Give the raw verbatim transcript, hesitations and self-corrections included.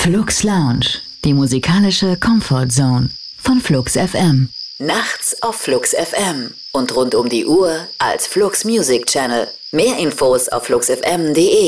Flux Lounge, die musikalische Comfort Zone von Flux F M. Nachts auf Flux F M und rund um die Uhr als Flux Music Channel. Mehr Infos auf flux f m punkt d e.